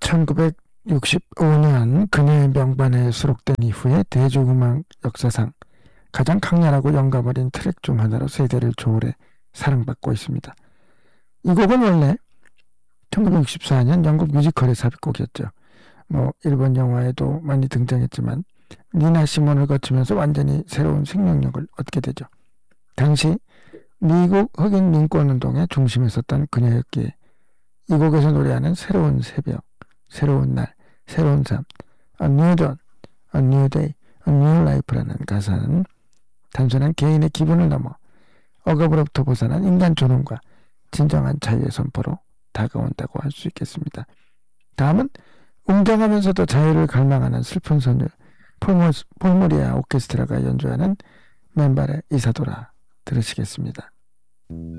1965년 그녀의 명반에 수록된 이후에 대중음악 역사상 가장 강렬하고 영감 어린 트랙 중 하나로 세대를 초월해 사랑받고 있습니다. 이 곡은 원래 1964년 영국 뮤지컬의 삽입곡이었죠. 일본 영화에도 많이 등장했지만 니나 시몬을 거치면서 완전히 새로운 생명력을 얻게 되죠. 당시 미국 흑인 민권운동의 중심에 섰던 그녀였기에 이 곡에서 노래하는 새로운 새벽, 새로운 날, 새로운 삶, A New Dawn, A New Day, A New Life라는 가사는 단순한 개인의 기분을 넘어 억압으로부터 벗어난 인간 존엄과 진정한 자유의 선포로 다가온다고 할 수 있겠습니다. 다음은 웅장하면서도 자유를 갈망하는 슬픈 소녀 폴모리아 오케스트라가 연주하는 맨발의 이사도라 들으시겠습니다.